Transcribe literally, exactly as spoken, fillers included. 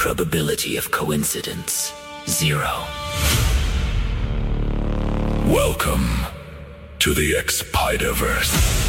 Probability of coincidence, zero. Welcome to the X-Spiderverse.